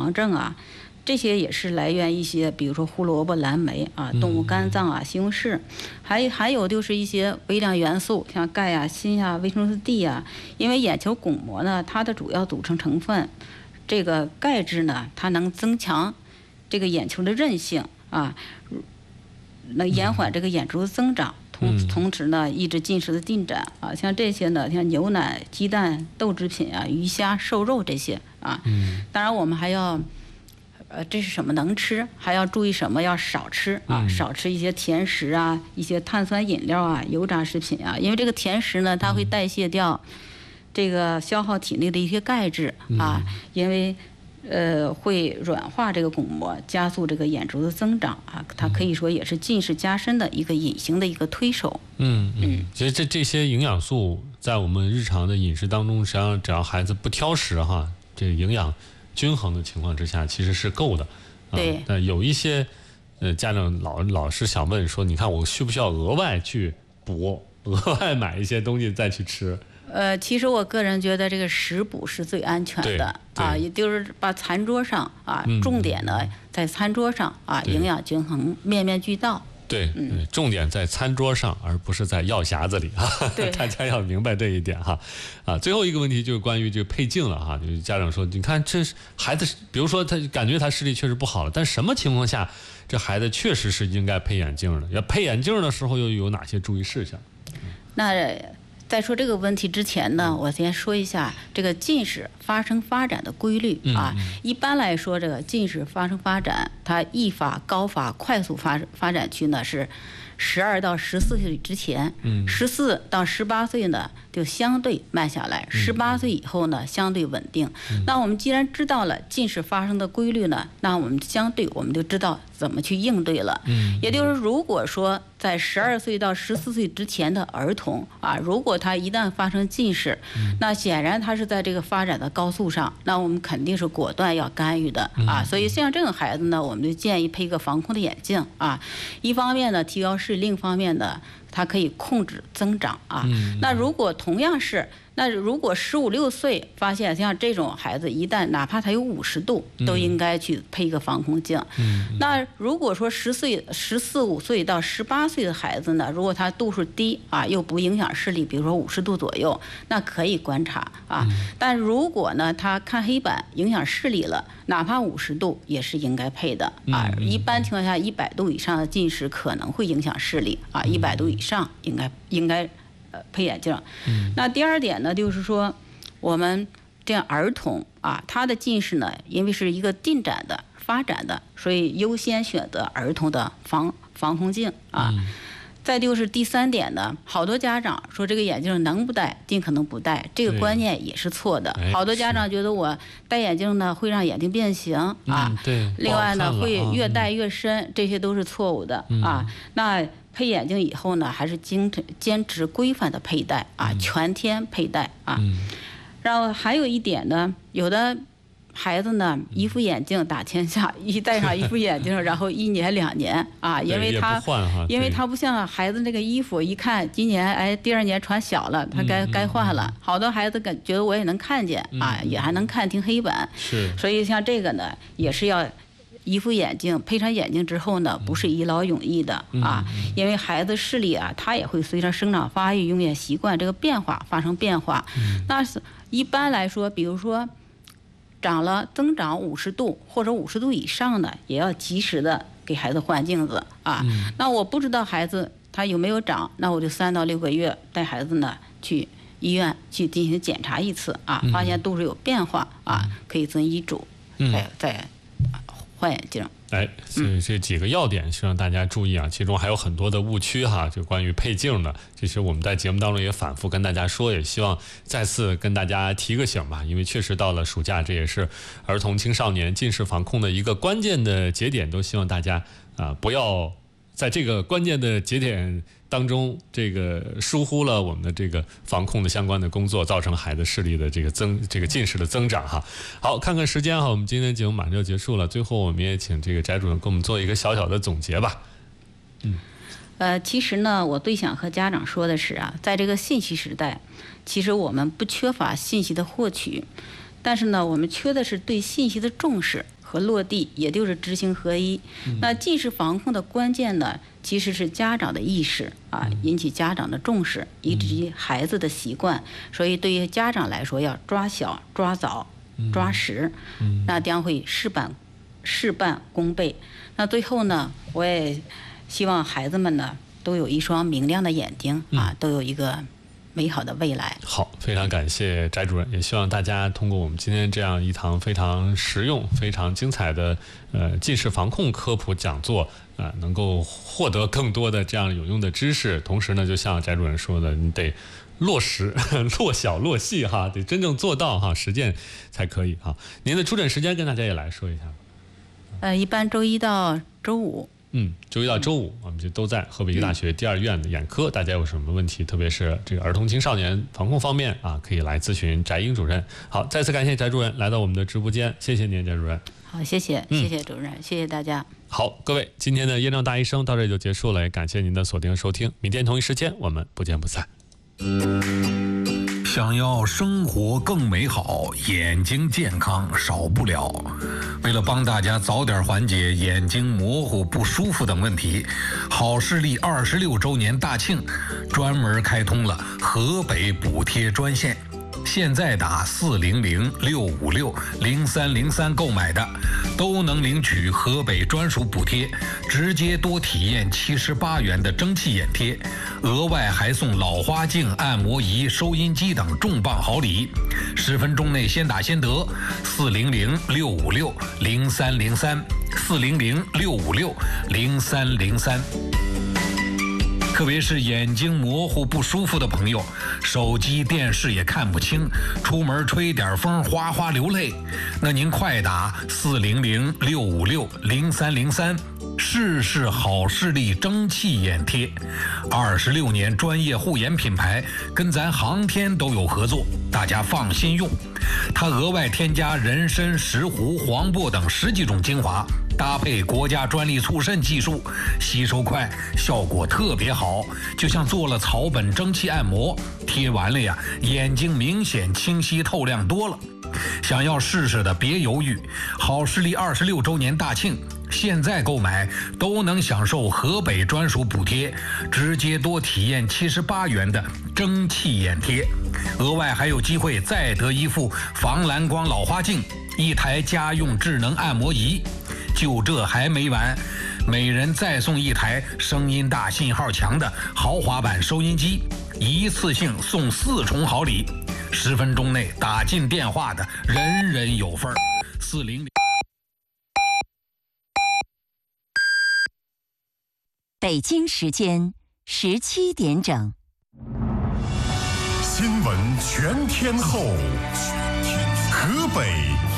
黄症啊，这些也是来源一些，比如说胡萝卜、蓝莓啊、动物肝脏啊、西红柿，还有就是一些微量元素，像钙啊、锌啊、维生素 D 啊。因为眼球巩膜呢，它的主要组成成分，这个钙质呢，它能增强这个眼球的韧性啊，能延缓这个眼轴的增长。同时呢，抑制近视的进展啊，像这些呢，像牛奶、鸡蛋、豆制品啊、鱼虾、瘦肉这些啊。当然我们还要，这是什么能吃，还要注意什么要少吃啊，少吃一些甜食啊，一些碳酸饮料啊、油炸食品啊，因为这个甜食呢，它会代谢掉这个消耗体内的一些钙质啊，因为。会软化这个巩膜，加速这个眼轴的增长啊，它可以说也是近视加深的一个隐形的一个推手。 其实这些营养素在我们日常的饮食当中，实际上只要孩子不挑食哈，这个营养均衡的情况之下，其实是够的。 对。 但有一些家长老是想问说，你看我需不需要额外去补，额外买一些东西再去吃？ 其实我个人觉得这个食补是最安全的啊，也就是把餐桌上啊，重点呢在餐桌上啊，营养均衡，面面俱到。 对，重点在餐桌上，而不是在药匣子里啊。大家要明白这一点哈。最后一个问题就是关于这个配镜了哈。就是家长说，你看这孩子，比如说他感觉他视力确实不好了，但什么情况下这孩子确实是应该配眼镜的？要配眼镜的时候又有哪些注意事项？ 那在说这个问题之前呢，我先说一下这个近视发生发展的规律啊。一般来说，这个近视发生发展，它易发、高发、快速发展区呢是12到14岁之前，14到18岁呢就相对慢下来，18岁以后呢相对稳定。那我们既然知道了近视发生的规律呢，那我们就知道怎么去应对了。也就是如果说在12岁到14岁之前的儿童啊，如果他一旦发生近视，那显然他是在这个发展的高速上，那我们肯定是果断要干预的啊。所以像这种孩子呢，我们就建议配一个防控的眼镜啊，一方面呢提高视力，另一方面呢它可以控制增长啊。那如果同样是如果15、16岁发现像这种孩子，一旦哪怕他有50度，都应该去配一个防控镜。那如果说14、15岁到18岁的孩子呢，如果他度数低啊，又不影响视力，比如说50度左右，那可以观察啊。但如果呢他看黑板影响视力了，哪怕50度也是应该配的啊。一般情况下100度以上的近视可能会影响视力啊，100度以上应该配眼镜。那第二点呢，就是说我们这样儿童啊，他的近视呢，因为是一个进展的发展的，所以优先选择儿童的防控镜啊。再就是第三点呢，好多家长说这个眼镜能不戴尽可能不戴，这个观念也是错的。好多家长觉得我戴眼镜呢会让眼睛变形啊，另外呢会越戴越深，这些都是错误的啊。那配眼镜以后呢，还是坚持规范的佩戴啊，全天佩戴啊。然后还有一点呢，有的孩子呢，一副眼镜打天下，一戴上一副眼镜，然后1年2年啊，因为他不像孩子那个衣服，一看今年第2年穿小了，他该换了。好多孩子觉得我也能看见啊，也还能看清黑板，所以像这个呢，也是要一副眼镜配上眼镜之后呢，不是一劳永逸的啊，因为孩子视力啊，他也会随着生长发育、用眼习惯这个变化发生变化。那是一般来说，比如说增长50度或者50度以上的，也要及时的给孩子换镜子啊。那我不知道孩子他有没有长，那我就3到6个月带孩子呢去医院去进行检查一次啊，发现度数有变化啊，可以遵医嘱再换眼镜。 所以这几个要点希望大家注意啊，其中还有很多的误区哈，就关于配镜的，其实我们在节目当中也反复跟大家说，也希望再次跟大家提个醒吧，因为确实到了暑假，这也是儿童青少年近视防控的一个关键的节点，都希望大家不要在这个关键的节点当中，这个疏忽了我们的这个防控的相关的工作，造成孩子视力的这个近视的增长哈。好，看看时间哈，我们今天节目马上就结束了，最后我们也请这个翟主任给我们做一个小小的总结吧。 其实呢，我最想和家长说的是啊，在这个信息时代，其实我们不缺乏信息的获取，但是呢，我们缺的是对信息的重视和落地，也就是知行合一。那近视防控的关键呢，其实是家长的意识啊，引起家长的重视，以及孩子的习惯。所以对于家长来说，要抓小、抓早、抓实，那将会事半功倍。那最后呢，我也希望孩子们呢都有一双明亮的眼睛啊，都有一个美好的未来。 好，非常感谢翟主任，也希望大家通过我们今天这样一堂非常实用、非常精彩的近视防控科普讲座能够获得更多的这样有用的知识。同时呢，就像翟主任说的，你得落实、落小、落细哈，得真正做到哈，实践才可以哈。您的出诊时间跟大家也来说一下。 一般周一到周五。 周一到周五，我们就都在河北医大学第二院的眼科。大家有什么问题，特别是这个儿童青少年防控方面可以来咨询翟英主任。好，再次感谢翟主任来到我们的直播间，谢谢您，翟主任。 好，谢谢主任，谢谢大家。 好，各位，今天的验证大医生到这里就结束了，也感谢您的锁定收听。明天同一时间，我们不见不散。 想要生活更美好，眼睛健康少不了。为了帮大家早点缓解眼睛模糊不舒服等问题，好视力26周年大庆专门开通了河北补贴专线。现在打400-656-0303购买的，都能领取河北专属补贴，直接多体验78元的蒸汽眼贴，额外还送老花镜、按摩仪、收音机等重磅好礼。10分钟内先打先得，400-656-0303，400-656-0303。特别是眼睛模糊不舒服的朋友，手机电视也看不清，出门吹点风哗哗流泪，那您快打400-656-0303，试试好视力蒸汽眼贴。26年专业护眼品牌，跟咱航天都有合作，大家放心用。它额外添加人参、石斛、黄柏等10几种精华，搭配国家专利促渗技术，吸收快，效果特别好，就像做了草本蒸汽按摩，贴完了呀，眼睛明显清晰透亮多了。想要试试的别犹豫，好视力26周年大庆，现在购买都能享受河北专属补贴，直接多体验78元的蒸汽眼贴，额外还有机会再得一副防蓝光老花镜，1台家用智能按摩仪。就这还没完，每人再送1台声音大、信号强的豪华版收音机，一次性送4重好礼。10分钟内打进电话的，人人有份。400。 北京时间17点整。 新闻全天候，河北